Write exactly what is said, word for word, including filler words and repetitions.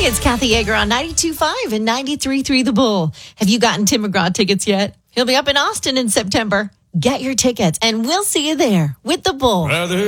It's Kathy Yeager on ninety-two point five and ninety-three point three The Bull. Have you gotten Tim McGraw tickets yet? He'll be up in Austin in September. Get your tickets, and we'll see you there with The Bull. Rather